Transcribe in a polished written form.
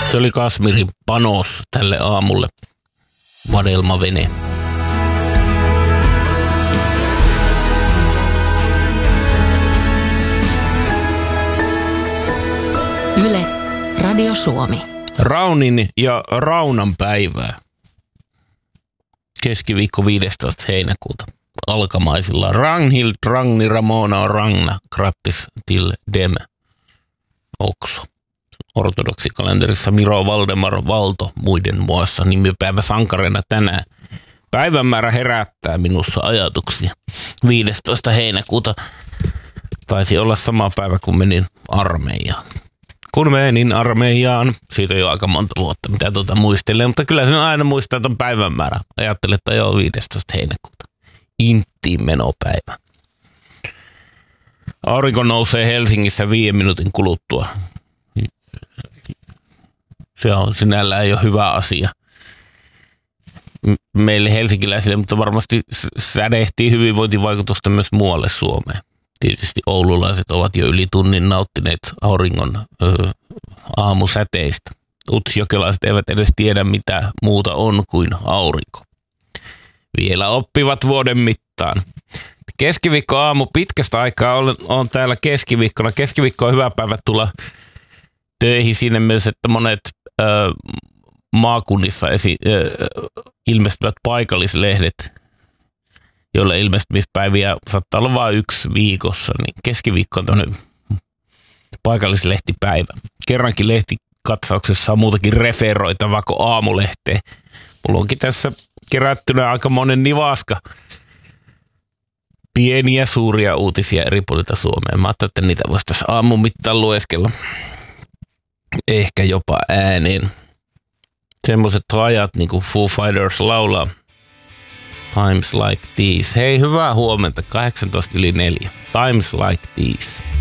Se oli Kasmirin panos tälle aamulle. Vadelmavene. Yle, Radio Suomi. Raunin ja Raunan päivää. Keskiviikko 15. heinäkuuta. Alkamaisilla Ragnhild, Ragni, Ramona, Ragna, grattis till dem också. Ortodoksikalenterissa Miro Valdemar Valto muiden muassa nimipäivä sankareina tänään. Päivämäärä herättää minussa ajatuksia. 15. heinäkuuta taisi olla sama päivä, kun menin armeijaan. Kun menin armeijaan, siitä on jo aika monta vuotta, mitä muistelen, mutta kyllä sen aina muistaa ton päivämäärä. Ajattelin, että joo, 15. heinäkuuta. Inttiin menopäivä. Aurinko nousee Helsingissä 5 minuutin kuluttua. Se on sinällään jo hyvä asia meille helsinkiläisille, mutta varmasti sädehtii hyvinvointivaikutusta myös muualle Suomeen. Tietysti oululaiset ovat jo yli tunnin nauttineet auringon aamusäteistä. Utsjokelaiset eivät edes tiedä, mitä muuta on kuin aurinko. Vielä oppivat vuoden mittaan. Keskiviikko aamu pitkästä aikaa on täällä keskiviikkona. Keskiviikko on hyvä päivä tulla töihin siinä mielessä, että monet maakunnissa ilmestyvät paikallislehdet, joilla ilmestymispäiviä saattaa olla vain 1 viikossa, niin keskiviikko on tämmöinen paikallislehtipäivä. Kerrankin lehtikatsauksessa on muutakin referoitavaa kuin aamulehteä. Mulla onkin tässä kerättynä aika monen nivaska pieniä suuria uutisia eri puolilta Suomeen. Mä ajattelin, että niitä voisi tässä aamun mittaan lueskella. Ehkä jopa ääneen. Semmoiset rajat, niin kuin Foo Fighters laulaa. Times like these. Hei, hyvää huomenta. 18:04. Times like these.